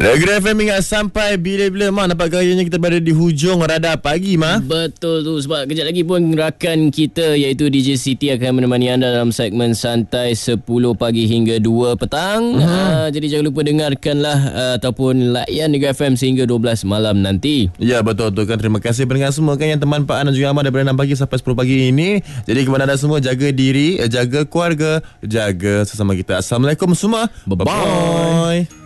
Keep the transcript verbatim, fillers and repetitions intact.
Negeri F M ingat sampai bila-bila Mak. Nampak gayanya kita berada di hujung radar pagi Mak. Betul tu, sebab kejap lagi pun rakan kita iaitu D J Siti akan menemani anda dalam segmen santai sepuluh pagi hingga dua petang. uh-huh. uh, Jadi jangan lupa dengarkanlah uh, ataupun layan Negeri F M sehingga dua belas malam nanti. Ya betul tu kan. Terima kasih pendengar semua kan yang teman Pak An dan juga Ahmad daripada enam pagi sampai sepuluh pagi ini. Jadi kepada anda semua, jaga diri, jaga keluarga, jaga sesama kita. Assalamualaikum semua. Bye-bye. Bye-bye.